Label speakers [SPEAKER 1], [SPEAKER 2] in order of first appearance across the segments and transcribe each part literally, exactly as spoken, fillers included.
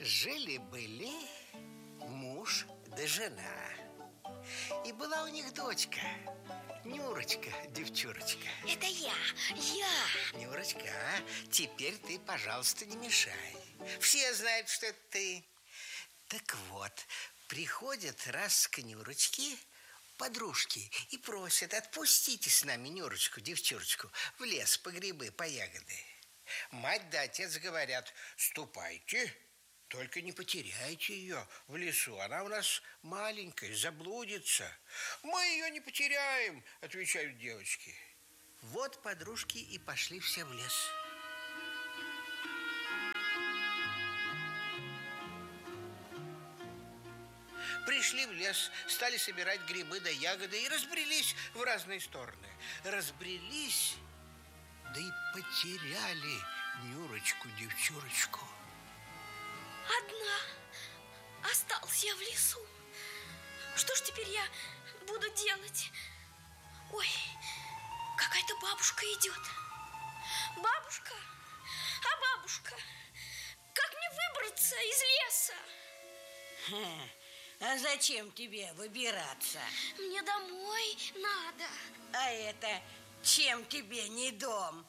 [SPEAKER 1] Жили-были муж да жена. И была у них дочка, Нюрочка, девчурочка.
[SPEAKER 2] Это я, я.
[SPEAKER 1] Нюрочка, теперь ты, пожалуйста, не мешай. Все знают, что это ты. Так вот, приходят раз к Нюрочке подружки и просят: отпустите с нами Нюрочку, девчурочку, в лес по грибы, по ягоды. Мать да отец говорят: ступайте, только не потеряйте ее в лесу, она у нас маленькая, заблудится. Мы ее не потеряем, отвечают девочки. Вот подружки и пошли все в лес. Пришли в лес, стали собирать грибы да ягоды и разбрелись в разные стороны. Разбрелись, да и потеряли Нюрочку, девчурочку.
[SPEAKER 2] Одна осталась я в лесу. Что ж теперь я буду делать? Ой, какая-то бабушка идет. Бабушка, а бабушка, как мне выбраться из леса?
[SPEAKER 3] Хм. А зачем тебе выбираться?
[SPEAKER 2] Мне домой надо.
[SPEAKER 3] А это чем тебе не дом?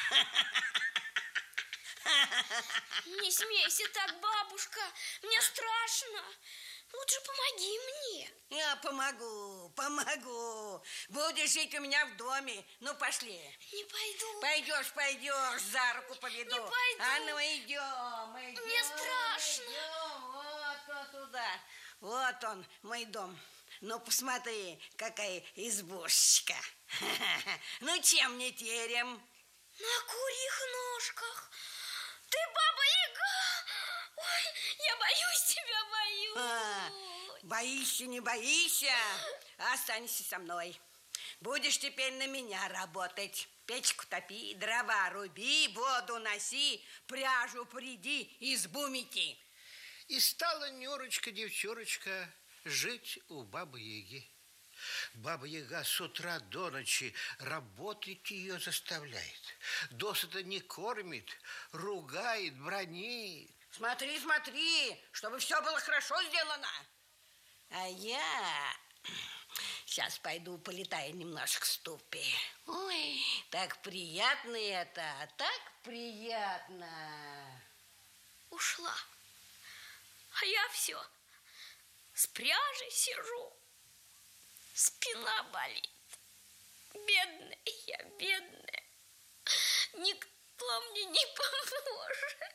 [SPEAKER 2] Не смейся так, бабушка. Мне страшно. Лучше помоги мне.
[SPEAKER 3] Я помогу, помогу. Будешь жить у меня в доме. Ну, пошли.
[SPEAKER 2] Не пойду.
[SPEAKER 3] Пойдешь, пойдешь, за руку поведу.
[SPEAKER 2] Не пойду.
[SPEAKER 3] А ну, идем, идем.
[SPEAKER 2] Мне страшно.
[SPEAKER 3] Идем, вот, вот туда. Вот он, мой дом. Ну, посмотри, какая избушечка. Ну, чем не терем?
[SPEAKER 2] На курьих ножках. Ты Баба-Яга. Ой, я боюсь тебя, боюсь.
[SPEAKER 3] А, боишься, не боишься? Останься со мной. Будешь теперь на меня работать. Печку топи, дрова руби, воду носи, пряжу приди, избу мети.
[SPEAKER 1] И стала Нюрочка, девчурочка, жить у Бабы-Яги. Баба-Яга с утра до ночи работать ее заставляет. Досыта не кормит, ругает, бранит.
[SPEAKER 3] Смотри, смотри, чтобы все было хорошо сделано. А я сейчас пойду полетаю немножко в ступе. Ой, так приятно это, так приятно.
[SPEAKER 2] Ушла. А я все с пряжей сижу. Спина болит. Бедная я, бедная. Никто мне не поможет.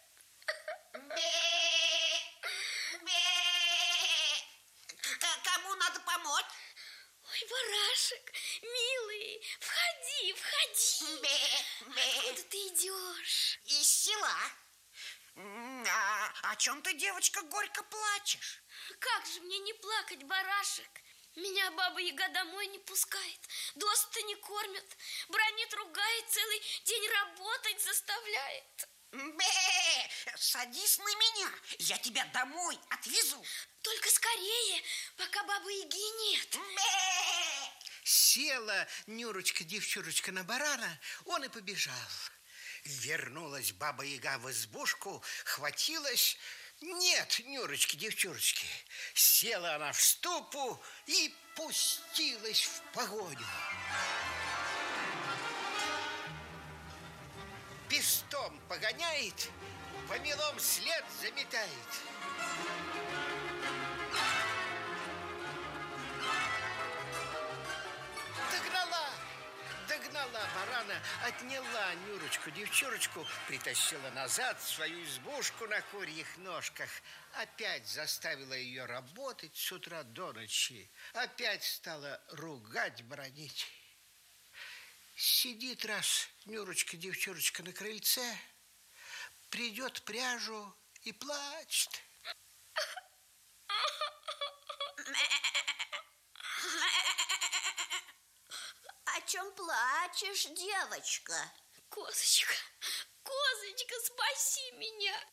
[SPEAKER 3] Кому надо помочь?
[SPEAKER 2] Ой, барашек, милый, входи, входи. Откуда ты идешь?
[SPEAKER 4] Из села. А о чем ты, девочка, горько плачешь?
[SPEAKER 2] Как же мне не плакать, барашек? Меня Баба-Яга домой не пускает, досыта не кормят, бранит, ругает, целый день работать заставляет.
[SPEAKER 4] Бе! Садись на меня, я тебя домой отвезу.
[SPEAKER 2] Только скорее, пока Бабы-Яги нет.
[SPEAKER 4] Бе!
[SPEAKER 1] Села Нюрочка, девчурочка на барана, он и побежал. Вернулась Баба-Яга в избушку, хватилась. Нет, Нюрочки, девчурочки. Села она в ступу и пустилась в погоню. Пестом погоняет, помелом след заметает. Догнала, догнала барана, отняла Нюрочку, девчурочку, притащила назад в свою избушку на курьих ножках. Опять заставила ее работать с утра до ночи. Опять стала ругать, бранить. Сидит раз Нюрочка, девчурочка на крыльце, придет пряжу и плачет.
[SPEAKER 4] О чем плачешь, девочка?
[SPEAKER 2] Козочка, козочка, спаси меня.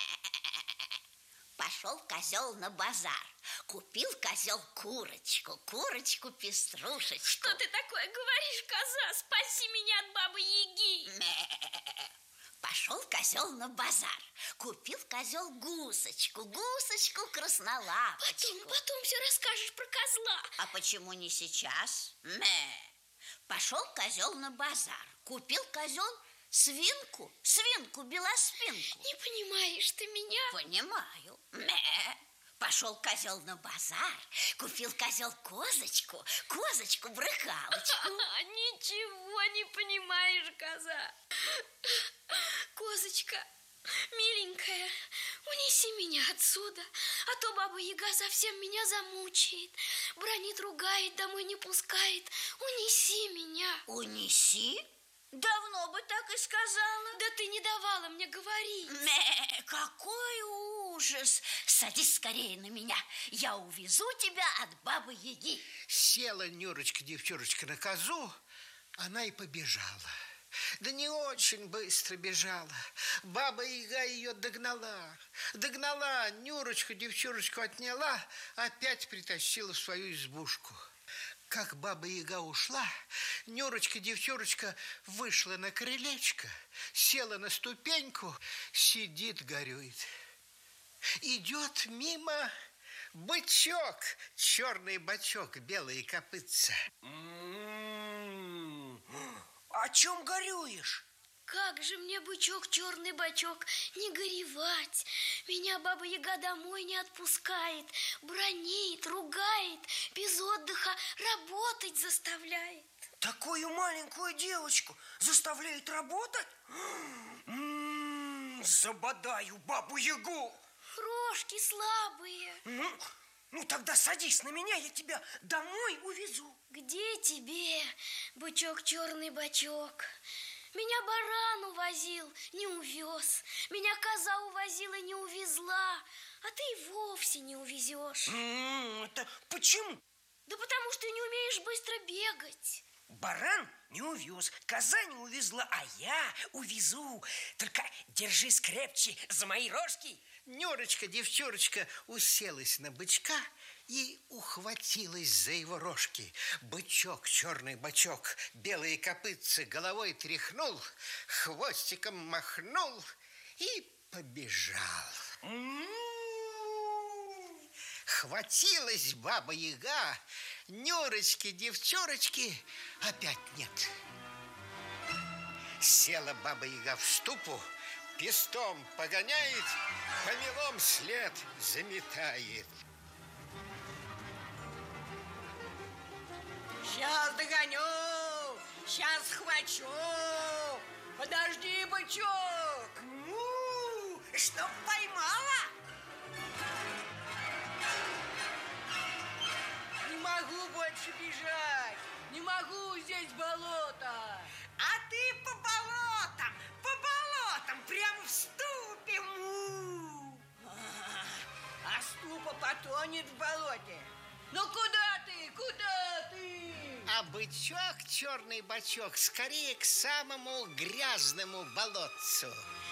[SPEAKER 4] Пошел козел на базар. Купил козел курочку, курочку-пеструшечку.
[SPEAKER 2] Что ты такое говоришь, коза? Спаси меня от Бабы-Яги.
[SPEAKER 4] Пошел
[SPEAKER 5] Пошел козел на базар. Купил козел гусочку, гусочку краснолапочку.
[SPEAKER 2] Потом, потом все расскажешь про козла.
[SPEAKER 5] А почему не сейчас? Мэ. Пошел козел на базар. Купил козел свинку, свинку белоспинку.
[SPEAKER 2] Не понимаешь ты меня?
[SPEAKER 5] Понимаю. Мэ. Пошел козел на базар. Купил козел козочку, козочку-брыкалочку.
[SPEAKER 2] Ничего не понимаешь, коза. Козочка, миленькая, унеси меня отсюда, а то баба-яга совсем меня замучает. Бранит, ругает, домой не пускает. Унеси меня.
[SPEAKER 5] Унеси? Давно бы так и сказала.
[SPEAKER 2] Да ты не давала мне говорить.
[SPEAKER 5] Мэ, какой ужас. Садись скорее на меня. Я увезу тебя от бабы-яги.
[SPEAKER 1] Села Нюрочка-девчурочка на козу, она и побежала. Да не очень быстро бежала. Баба-яга ее догнала. Догнала, Нюрочку-девчурочку отняла, опять притащила в свою избушку. Как баба-яга ушла, Нюрочка-девчурочка вышла на крылечко, села на ступеньку, сидит, горюет. Идет мимо бычок, черный бочок, белые копытца.
[SPEAKER 4] О чем горюешь?
[SPEAKER 2] Как же мне, бычок, черный бочок, не горевать? Меня баба-яга домой не отпускает, бранит, ругает, без отдыха работать заставляет.
[SPEAKER 4] Такую маленькую девочку заставляет работать? М-м-м, забодаю бабу-ягу.
[SPEAKER 2] Рожки слабые.
[SPEAKER 4] Ну, ну, тогда садись на меня, я тебя домой увезу.
[SPEAKER 2] Где тебе, бычок, черный бочок? Меня баран увозил, не увез. Меня коза увозила, не увезла. А ты и вовсе не увезешь.
[SPEAKER 4] М-м, это почему?
[SPEAKER 2] Да потому что не умеешь быстро бегать.
[SPEAKER 4] Баран не увез, коза не увезла, а я увезу. Только держись крепче за мои рожки.
[SPEAKER 1] Нюрочка-девчурочка уселась на бычка и ухватилась за его рожки. Бычок, черный бочок, белые копытцы головой тряхнул, хвостиком махнул и побежал. Хватилась баба-яга, Нюрочки-девчурочки опять нет. Села баба-яга в ступу, пестом погоняет, помелом след заметает.
[SPEAKER 3] Сейчас догоню, сейчас схвачу. Подожди, бычок.
[SPEAKER 4] Ну, чтоб поймала.
[SPEAKER 3] Не могу больше бежать. Не могу, здесь болото.
[SPEAKER 4] А ты по болотам, по болотам, прямо в ступе. Му.
[SPEAKER 3] А ступа потонет в болоте. Ну куда ты? Куда ты?
[SPEAKER 1] А бычок, черный бочок, скорее к самому грязному болотцу.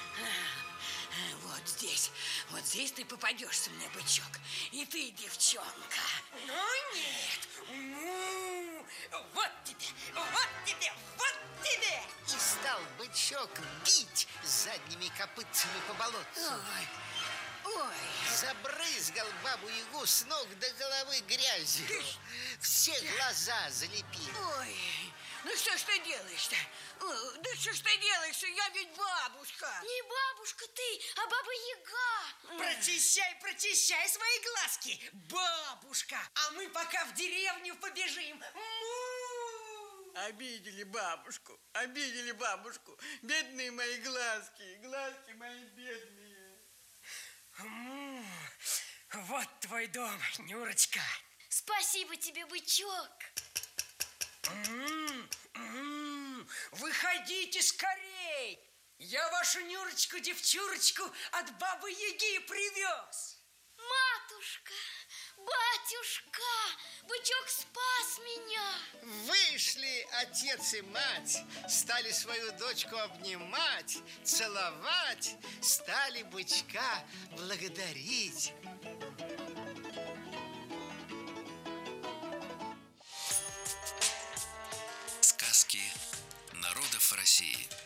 [SPEAKER 3] Вот здесь, вот здесь ты попадешься мне, бычок. И ты, девчонка.
[SPEAKER 4] Ну нет. Ну, вот тебе, вот тебе, вот тебе.
[SPEAKER 1] И стал бычок бить задними копытцами по болотцу.
[SPEAKER 3] Ой, ой.
[SPEAKER 1] Забрызгал бабу-ягу с ног до головы грязью. Все глаза залепил.
[SPEAKER 3] Ой, ну что ж ты делаешь-то? О, да что ж ты делаешь? Я ведь бабушка.
[SPEAKER 2] Не бабушка ты, а баба-яга.
[SPEAKER 4] Прочищай, прочищай свои глазки, бабушка. А мы пока в деревню побежим. Му!
[SPEAKER 3] Обидели бабушку, обидели бабушку. Бедные мои глазки, глазки мои бедные.
[SPEAKER 4] Му! Вот твой дом, Нюрочка.
[SPEAKER 2] Спасибо тебе, бычок.
[SPEAKER 4] М-м, м-м, выходите скорей. Я вашу Нюрочку-девчурочку от бабы-яги привез.
[SPEAKER 2] Матушка, батюшка, бычок спас меня.
[SPEAKER 1] Вышли отец и мать, стали свою дочку обнимать, целовать, стали бычка благодарить.
[SPEAKER 6] Сказки народов России.